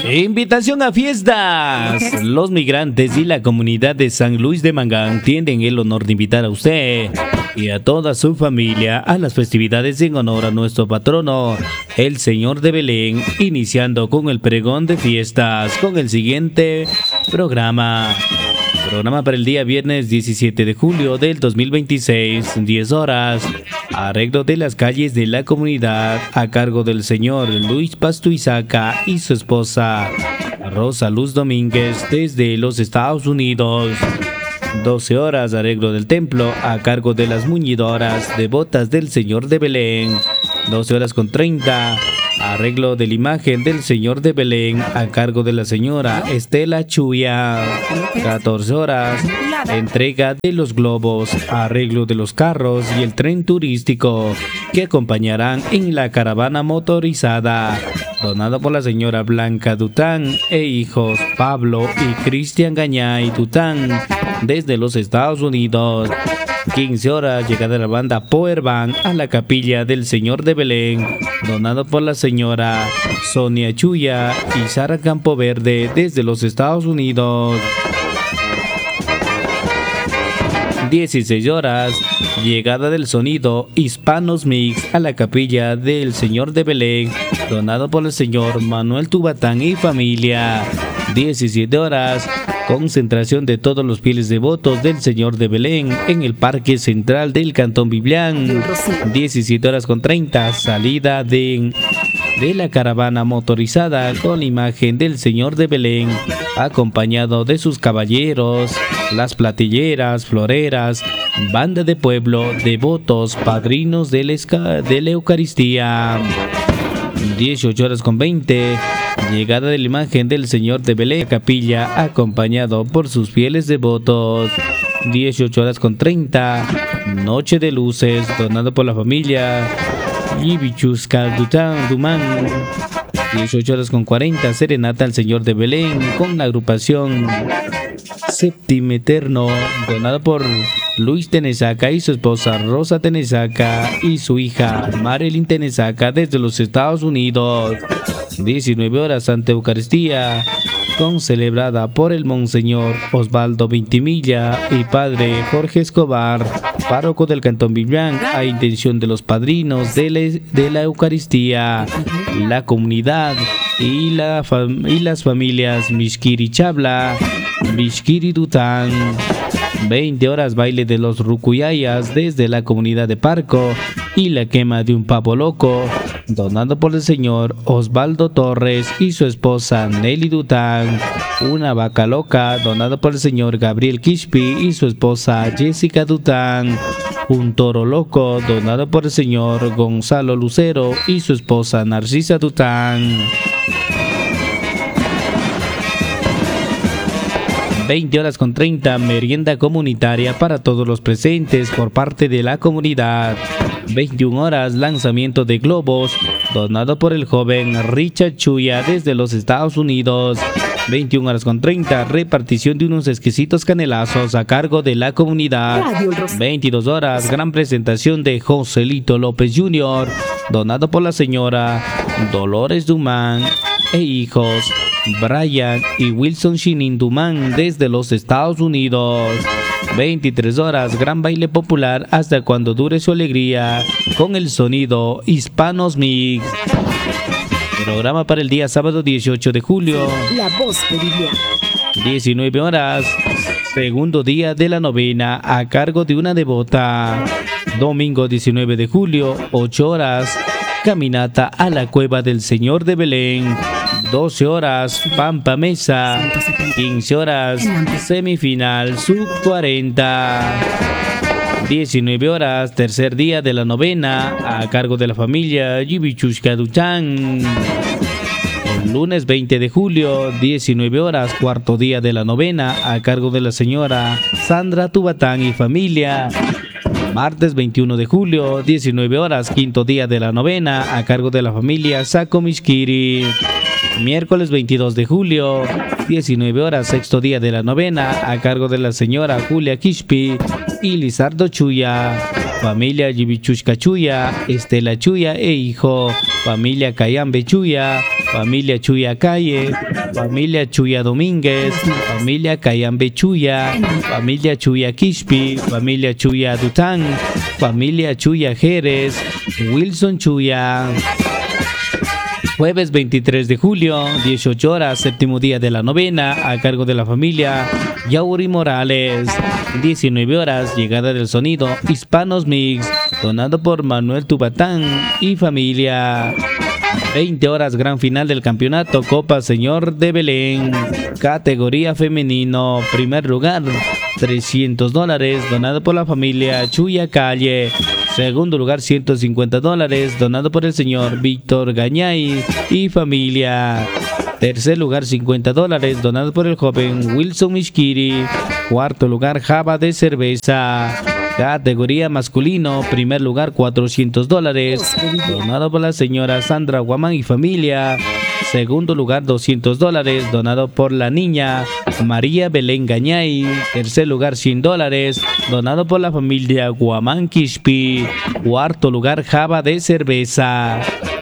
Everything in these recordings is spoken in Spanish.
Invitación a fiestas. Los migrantes y la comunidad de San Luis de Mangán tienen el honor de invitar a usted y a toda su familia a las festividades en honor a nuestro patrono, el Señor de Belén, iniciando con el pregón de fiestas con el siguiente programa. Programa para el día viernes 17 de julio del 2026, 10 horas. Arreglo de las calles de la comunidad a cargo del señor Luis Pastuizaca y su esposa Rosa Luz Domínguez desde los Estados Unidos. 12 horas. Arreglo del templo a cargo de las muñidoras devotas del Señor de Belén. 12 horas con 30. Arreglo de la imagen del Señor de Belén a cargo de la señora Estela Chuya. 14 horas. Entrega de los globos, arreglo de los carros y el tren turístico que acompañarán en la caravana motorizada, donado por la señora Blanca Dután e hijos Pablo y Cristian Gañay Dután desde los Estados Unidos. 15 horas, llegada de la banda Power Band a la capilla del Señor de Belén, donado por la señora Sonia Chuya y Sara Campoverde desde los Estados Unidos. 16 horas, llegada del sonido Hispanos Mix a la capilla del Señor de Belén, donado por el señor Manuel Tubatán y familia. 17 horas, concentración de todos los fieles devotos del Señor de Belén en el Parque Central del Cantón Biblián. 17 horas con 30, salida de la caravana motorizada con la imagen del Señor de Belén, acompañado de sus caballeros, las platilleras, floreras, banda de pueblo, devotos, padrinos de la Eucaristía. 18 horas con 20, llegada de la imagen del Señor de Belén, capilla, acompañado por sus fieles devotos. 18 horas con 30, noche de luces, donado por la familia Yibichusca Dumán. 18 horas con 40, serenata al Señor de Belén con la agrupación Séptimo Eterno, donado por Luis Tenesaca y su esposa Rosa Tenesaca y su hija Marilyn Tenesaca desde los Estados Unidos. 19 horas, Santa Eucaristía celebrada por el Monseñor Osvaldo Vintimilla y Padre Jorge Escobar, párroco del Cantón Biblián, a intención de los padrinos de la Eucaristía, la comunidad y las familias Mishkiri Chabla, Mishkiri Dután. 20 horas, baile de los Rucuyayas desde la comunidad de Parco y la quema de un pavo loco, donado por el señor Osvaldo Torres y su esposa Nelly Dután. Una vaca loca, donado por el señor Gabriel Quispi y su esposa Jessica Dután. Un toro loco, donado por el señor Gonzalo Lucero y su esposa Narcisa Dután. 20 horas con 30, merienda comunitaria para todos los presentes por parte de la comunidad. 21 horas, lanzamiento de globos, donado por el joven Richard Chuya desde los Estados Unidos. 21 horas con 30, repartición de unos exquisitos canelazos a cargo de la comunidad. 22 horas, gran presentación de Joselito López Jr., donado por la señora Dolores Dumán e hijos Brian y Wilson Shinin Dumán desde los Estados Unidos. 23 horas, gran baile popular hasta cuando dure su alegría con el sonido Hispanos Mix. Programa para el día sábado 18 de julio. La voz de Biblia. 19 horas, segundo día de la novena a cargo de una devota. Domingo 19 de julio, 8 horas, caminata a la cueva del Señor de Belén. 12 horas, Pampa Mesa. 15 horas, semifinal sub 40. 19 horas, tercer día de la novena a cargo de la familia Yibichushka Dután. El lunes 20 de julio, 19 horas, cuarto día de la novena a cargo de la señora Sandra Tubatán y familia. Martes 21 de julio, 19 horas, quinto día de la novena a cargo de la familia Saco Mishkiri. Miércoles 22 de julio, 19 horas, sexto día de la novena a cargo de la señora Julia Quispi y Lizardo Chuya. Familia Yibichushka Chuya, Estela Chuya e hijo. Familia Cayambe Chuya. familia Chuya Calle, familia Chuya Domínguez, familia Cayambe Chuya, familia Chuya Quispi, familia Chuya Dután, familia Chuya Jerez, Wilson Chuya. Jueves 23 de julio, 18 horas, séptimo día de la novena, a cargo de la familia Yauri Morales. 19 horas, llegada del sonido Hispanos Mix, donado por Manuel Tubatán y familia. 20 horas, gran final del campeonato Copa Señor de Belén, categoría femenino, primer lugar, $300, donado por la familia Chuya Calle. Segundo lugar, $150, donado por el señor Víctor Gañay y familia. Tercer lugar, $50, donado por el joven Wilson Mishkiri. Cuarto lugar, java de cerveza. Categoría masculino, primer lugar, $400, donado por la señora Sandra Guamán y familia. Segundo lugar, $200, donado por la niña María Belén Gañay. Tercer lugar, $100, donado por la familia Guamán Quispi. Cuarto lugar, java de cerveza.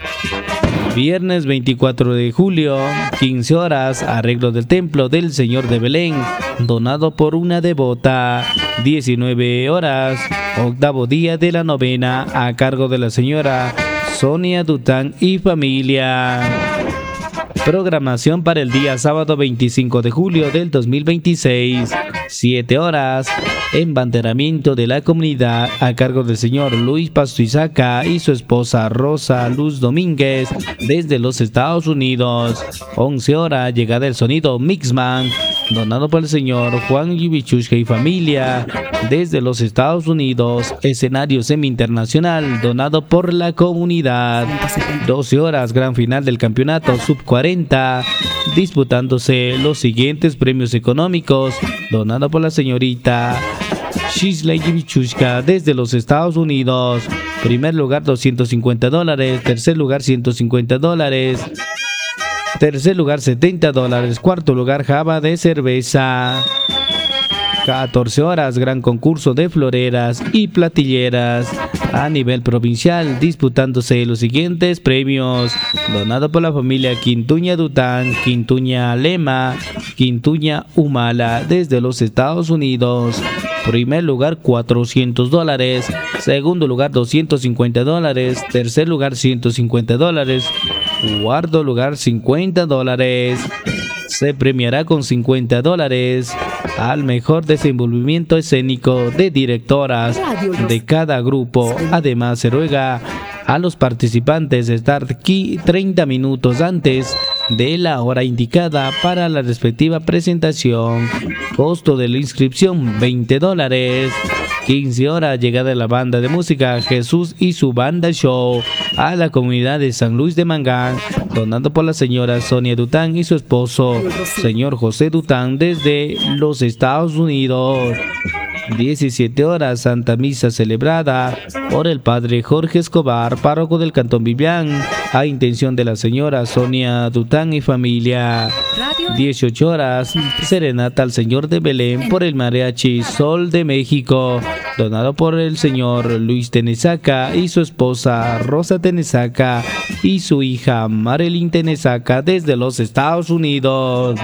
Viernes 24 de julio, 15 horas, arreglo del templo del Señor de Belén, donado por una devota. 19 horas, octavo día de la novena, a cargo de la señora Sonia Dután y familia. Programación para el día sábado 25 de julio del 2026, 7 horas, embanderamiento de la comunidad a cargo del señor Luis Pastuizaca y su esposa Rosa Luz Domínguez desde los Estados Unidos. 11 horas, llegada del sonido Mixman, donado por el señor Juan Yubichushka y familia desde los Estados Unidos. Escenario semi-internacional, donado por la comunidad. 12 horas, gran final del campeonato Sub-40, disputándose los siguientes premios económicos, donado por la señorita Shisley Yubichushka desde los Estados Unidos. Primer lugar, $250, tercer lugar, $150, tercer lugar, $70, cuarto lugar, java de cerveza. 14 horas, gran concurso de floreras y platilleras a nivel provincial, disputándose los siguientes premios, donado por la familia Quintuña Dután, Quintuña Lema, Quintuña Humala desde los Estados Unidos. Primer lugar, $400, segundo lugar, $250, tercer lugar, $150, cuarto lugar, $50. Se premiará con $50 al mejor desenvolvimiento escénico de directoras de cada grupo. Además, se ruega a los participantes estar aquí 30 minutos antes de la hora indicada para la respectiva presentación. Costo de la inscripción, $20. 15 horas, llegada de la banda de música Jesús y su banda show a la comunidad de San Luis de Mangán, donado por la señora Sonia Dután y su esposo, señor José Dután, desde los Estados Unidos. 17 horas, Santa Misa celebrada por el padre Jorge Escobar, párroco del Cantón Vivian, a intención de la señora Sonia Dután y familia. 18 horas, serenata al Señor de Belén por el mariachi Sol de México, donado por el señor Luis Tenesaca y su esposa Rosa Tenesaca y su hija Marilyn Tenesaca desde los Estados Unidos.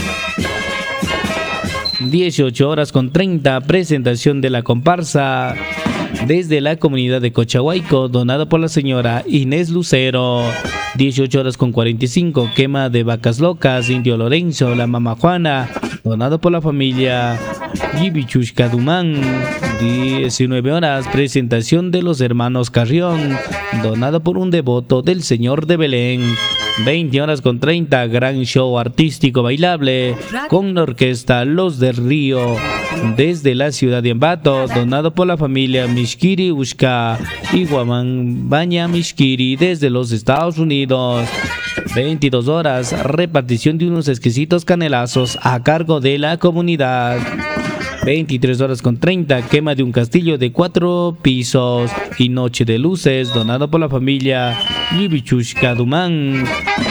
18 horas con 30, presentación de la comparsa desde la comunidad de Cochahuayco, donado por la señora Inés Lucero. 18 horas con 45, quema de vacas locas, Indio Lorenzo, la mamá Juana, donado por la familia Yibichushka Dumán. 19 horas, presentación de los hermanos Carrión, donado por un devoto del Señor de Belén. 20 horas con 30, gran show artístico bailable con la orquesta Los del Río desde la ciudad de Ambato, donado por la familia Mishkiri Ushka y Guamán Baña Mishkiri desde los Estados Unidos. 22 horas, repartición de unos exquisitos canelazos a cargo de la comunidad. 23 horas con 30, quema de un castillo de 4 pisos y noche de luces, donado por la familia Yibichushka Dumán.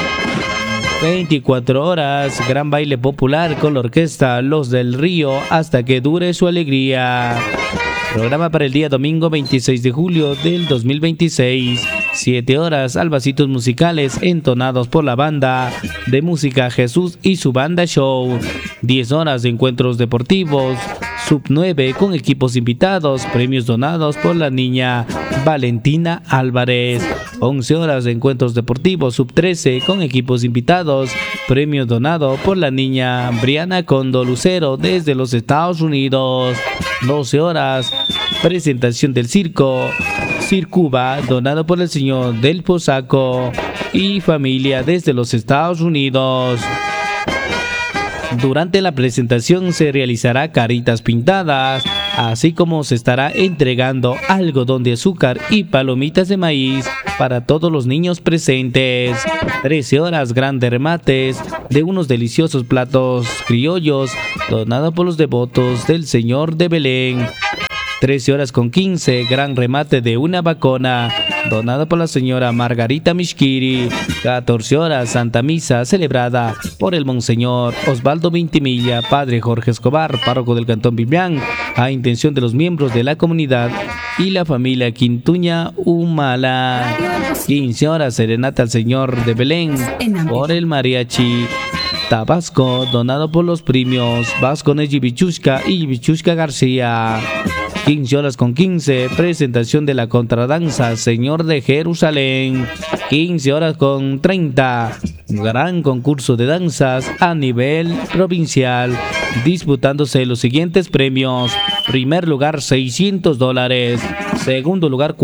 24 horas, gran baile popular con la orquesta Los del Río hasta que dure su alegría. Programa para el día domingo 26 de julio del 2026. 7 horas, albasitos musicales entonados por la banda de música Jesús y su banda show. 10 horas de encuentros deportivos. Sub 9 con equipos invitados, premios donados por la niña Valentina Álvarez. 11 horas de encuentros deportivos. Sub 13 con equipos invitados, premio donado por la niña Briana Condo Lucero desde los Estados Unidos. 12 horas, presentación del circo Circuba, donado por el señor Del Posaco y familia desde los Estados Unidos. Durante la presentación se realizará caritas pintadas, así como se estará entregando algodón de azúcar y palomitas de maíz para todos los niños presentes. 13 horas, grandes remates de unos deliciosos platos criollos donados por los devotos del Señor de Belén. 13 horas con 15, gran remate de una vacuna donada por la señora Margarita Mishkiri. 14 horas, Santa Misa celebrada por el Monseñor Osvaldo Vintimilla, Padre Jorge Escobar, párroco del Cantón Biblián, a intención de los miembros de la comunidad y la familia Quintuña Humala. 15 horas, serenata al Señor de Belén por el mariachi Tabasco, donado por los premios Vascones Yibichushka y Yibichushka García. 15 horas con 15, presentación de la contradanza Señor de Jerusalén. 15 horas con 30, gran concurso de danzas a nivel provincial, disputándose los siguientes premios. Primer lugar, $600. Segundo lugar,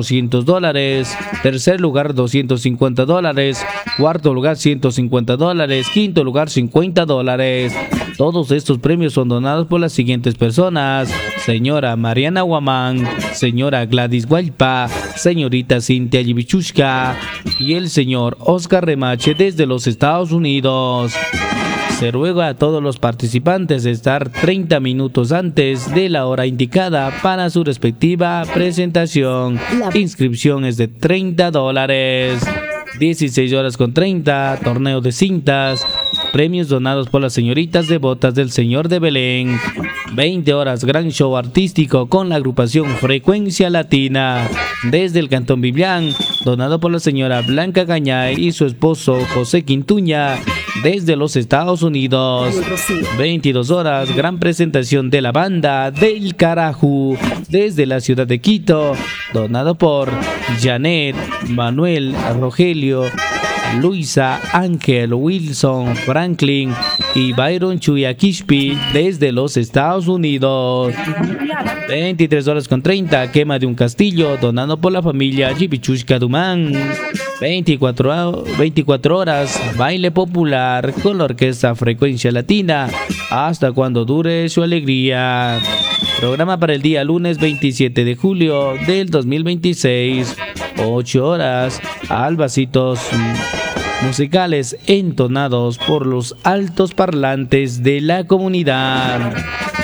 $400. Tercer lugar, $250. Cuarto lugar, $150. Quinto lugar, $50. Todos estos premios son donados por las siguientes personas: señora Mariana Guamán, señora Gladys Guaypa, señorita Cintia Yibichushka y el señor Oscar Remache desde los Estados Unidos. Se ruega a todos los participantes de estar 30 minutos antes de la hora indicada para su respectiva presentación. Inscripción es de $30. 16 horas con 30, torneo de cintas, premios donados por las señoritas devotas del Señor de Belén. 20 horas, gran show artístico con la agrupación Frecuencia Latina desde el Cantón Biblián, donado por la señora Blanca Gañay y su esposo José Quintuña desde los Estados Unidos. 22 horas, gran presentación de la banda del Caraju desde la ciudad de Quito, donado por Janet, Manuel, Rogelio, Luisa, Ángel, Wilson, Franklin y Byron Chuyakishpi desde los Estados Unidos. 23 horas con 30, quema de un castillo donado por la familia Yibichushka Dumán. 24 horas, baile popular con la orquesta Frecuencia Latina hasta cuando dure su alegría. Programa para el día lunes 27 de julio del 2026. 8 horas, albasitos musicales entonados por los altos parlantes de la comunidad.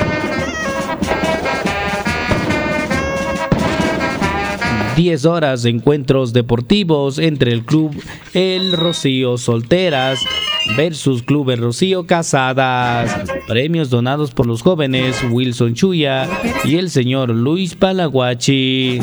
Diez horas de encuentros deportivos entre el Club El Rocío Solteras versus Club El Rocío Casadas. Premios donados por los jóvenes Wilson Chuya y el señor Luis Palaguachi.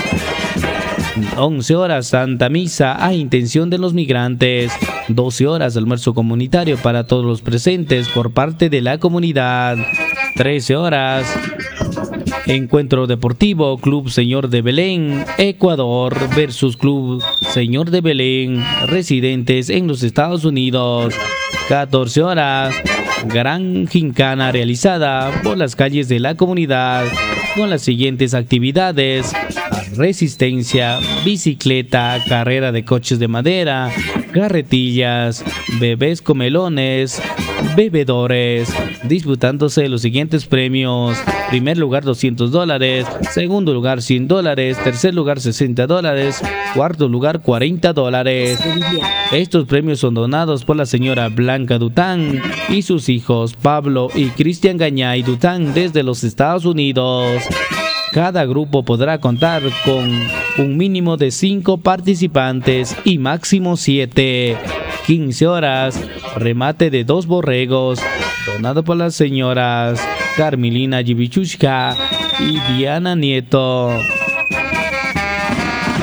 11 horas, Santa Misa a intención de los migrantes. 12 horas, almuerzo comunitario para todos los presentes por parte de la comunidad. 13 horas, encuentro deportivo, Club Señor de Belén, Ecuador versus Club Señor de Belén, residentes en los Estados Unidos. 14 horas, gran gincana realizada por las calles de la comunidad con las siguientes actividades: resistencia, bicicleta, carrera de coches de madera, carretillas, bebés comelones, bebedores, disputándose los siguientes premios: primer lugar $200, segundo lugar $100, tercer lugar $60, cuarto lugar $40. Estos premios son donados por la señora Blanca Dután y sus hijos Pablo y Cristian Gañay Dután desde los Estados Unidos. Cada grupo podrá contar con un mínimo de 5 participantes y máximo 7. 15 horas, remate de 2 borregos, donado por las señoras Carmelina Yibichushka y Diana Nieto.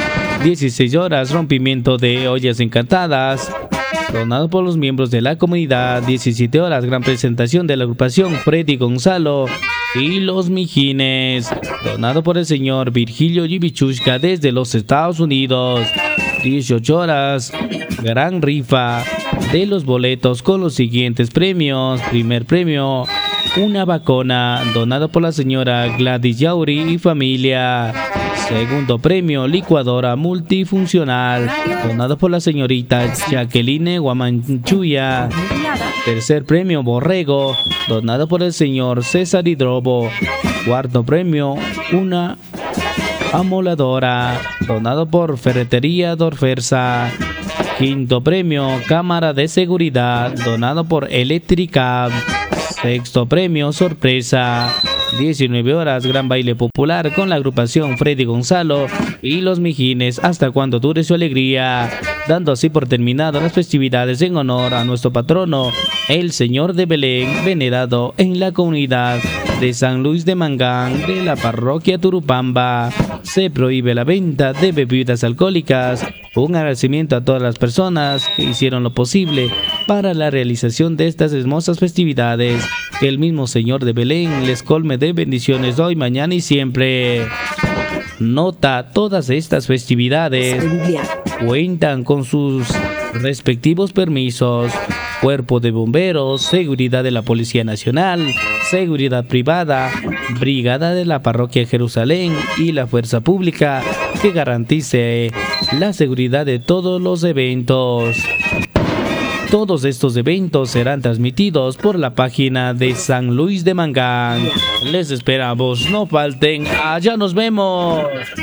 16 horas, rompimiento de ollas encantadas, donado por los miembros de la comunidad. 17 horas, gran presentación de la agrupación Freddy Gonzalo y los Mijines, donado por el señor Virgilio Yibichushka desde los Estados Unidos. 18 horas, gran rifa de los boletos con los siguientes premios. Primer premio, una vacuna, donado por la señora Gladys Yauri y familia. Segundo premio, licuadora multifuncional, donado por la señorita Jacqueline Guamanchuya. Tercer premio, borrego, donado por el señor César Hidrobo. Cuarto premio, una amoladora, donado por Ferretería Dorfersa. Quinto premio, cámara de seguridad, donado por Electrica. Sexto premio, sorpresa. 19 horas, gran baile popular con la agrupación Freddy Gonzalo y los Mijines hasta cuando dure su alegría, dando así por terminado las festividades en honor a nuestro patrono, el Señor de Belén, venerado en la comunidad de San Luis de Mangán de la parroquia Turupamba. Se prohíbe la venta de bebidas alcohólicas. Un agradecimiento a todas las personas que hicieron lo posible para la realización de estas hermosas festividades. Que el mismo Señor de Belén les colme de bendiciones hoy, mañana y siempre. Nota: todas estas festividades cuentan con sus respectivos permisos. Cuerpo de Bomberos, Seguridad de la Policía Nacional, Seguridad Privada, Brigada de la Parroquia Jerusalén y la Fuerza Pública que garantice la seguridad de todos los eventos. Todos estos eventos serán transmitidos por la página de San Luis de Mangán. Les esperamos, no falten, allá nos vemos.